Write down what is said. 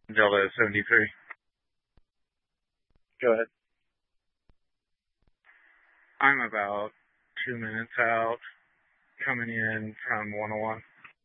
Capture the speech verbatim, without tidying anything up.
Delta seventy-three. Go ahead. I'm about two minutes out coming in from one oh one.